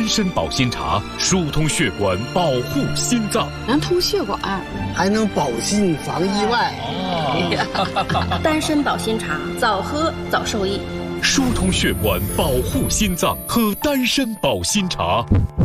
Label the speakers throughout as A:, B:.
A: 参保心茶疏通血管，保护心脏，
B: 能通血管，
C: 还能保心防意外。
D: 丹参保心茶，早喝早受益。
A: 疏通血管，保护心脏，喝丹参保心茶。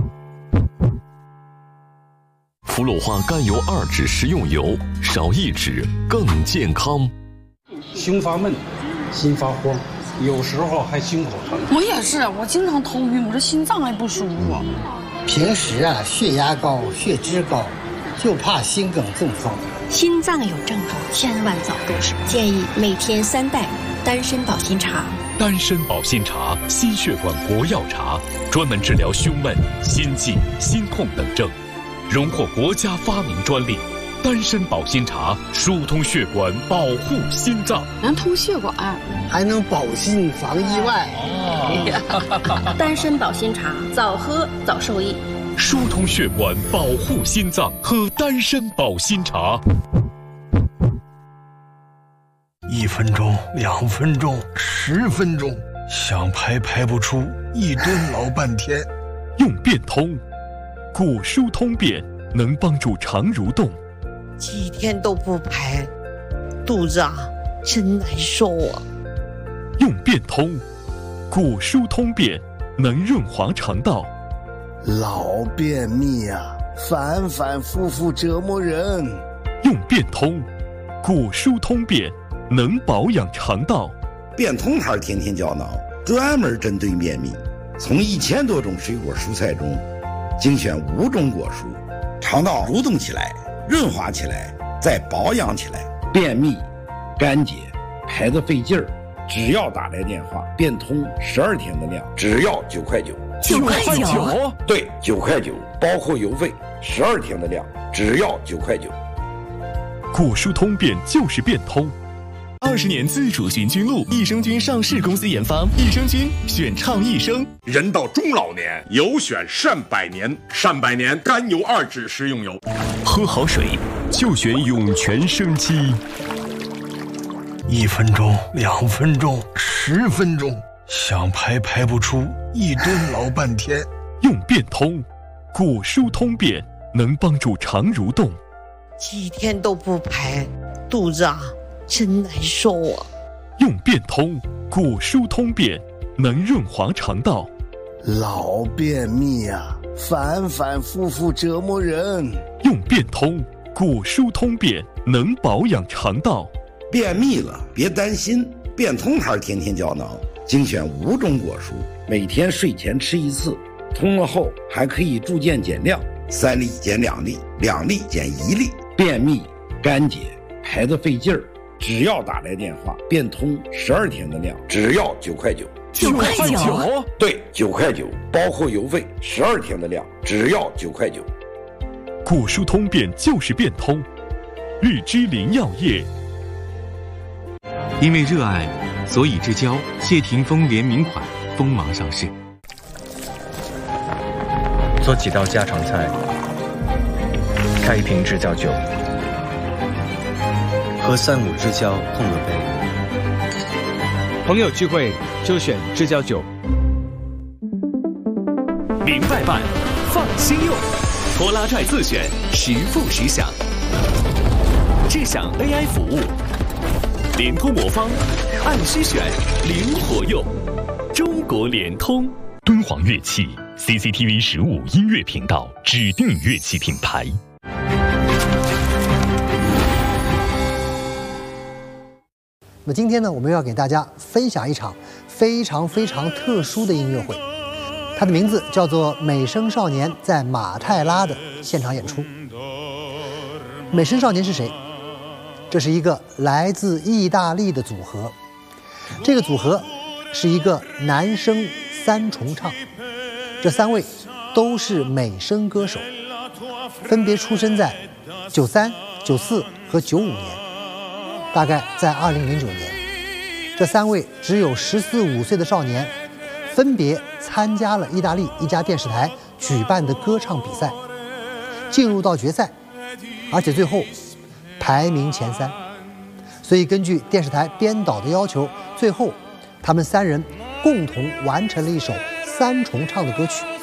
E: 氟氯化甘油2酯食用油，少1酯更健康。
F: 胸发闷，心发慌，有时候还心口疼。
B: 我也是，我经常头晕，我这心脏还不舒服。
C: 平时血压高、血脂高，就怕心梗中风。
G: 心脏有症状，千万早入手。建议每天3袋丹参保心茶。
A: 丹参保心茶，心血管国药茶，专门治疗胸闷、心悸、心痛等症，荣获国家发明专利。丹参保心茶疏通血管，保护心脏，
B: 能通血管，
C: 还能保心防意外。
D: 丹参保心茶，早喝早受益。
A: 疏通血管，保护心脏，喝丹参保心茶。
H: 1分钟、2分钟、10分钟，想排不出，一蹲老半天。
A: 用便通，骨疏通便，能帮助肠蠕动。
I: 几天都不排，肚子真难受啊。
A: 用便通，骨疏通便，能润滑肠道。
H: 老便秘反反复复折磨人。
A: 用便通，骨疏通便，能保养肠道。
J: 便通牌天天胶囊专门针对便秘，从1000多种水果蔬菜中精选5种果蔬，肠道蠕动起来，润滑起来，再保养起来。便秘、干结、排得费劲儿，只要打来电话，便通12天的量，只要9块9。
G: 9块9？
J: 对，9块9，包括邮费，12天的量，只要9块9。
A: 骨疏通便就是便通。
K: 20年自主循菌露，益生菌上市公司研发，益生菌选畅益生。
L: 人到中老年，有选善百年，善百年甘油2酯食用油。
A: 喝好水就选涌泉生机。
H: 1分钟、2分钟、10分钟，想排不出，一蹲老半天。
A: 用便通，骨疏通便，能帮助肠蠕动。
I: 几天都不排，肚子真难受啊。
A: 用便通，骨疏通便，能润滑肠道。
H: 老便秘反反复复折磨人。
A: 用便通，骨疏通便，能保养肠道。
J: 便秘了别担心，便通牌天天胶囊精选5种果蔬，每天睡前吃1次，通了后还可以逐渐减量，3粒减2粒，2粒减1粒。便秘、干结、排得费劲儿，只要打来电话，便通12天的量，只要9块9。
G: 9块9？
J: 对，9块9，包括邮费，12天的量，只要9块9。
A: 骨疏通便就是便通。日之林药业。
M: 因为热爱，所以之交谢霆锋联名款锋芒上市。
N: 做几道家常菜，开一瓶知交酒，和3、5知交碰个杯。
O: 朋友聚会就选知交酒。
K: 明白办，放心用，拖拉拽自选，实付实享。智享 AI 服务，联通魔方，按需选，灵活用。中国联通。
A: 敦煌乐器 CCTV 15音乐频道指定乐器品牌。
P: 那么今天呢，我们要给大家分享一场非常特殊的音乐会，它的名字叫做《美声少年在马泰拉的现场演出》。美声少年是谁？这是一个来自意大利的组合，这个组合是一个男声3重唱，这3位都是美声歌手，分别出生在93、94和95年。大概在2009年，这3位只有14、15岁的少年，分别参加了意大利一家电视台举办的歌唱比赛，进入到决赛，而且最后排名前3。所以根据电视台编导的要求，最后他们3人共同完成了一首3重唱的歌曲。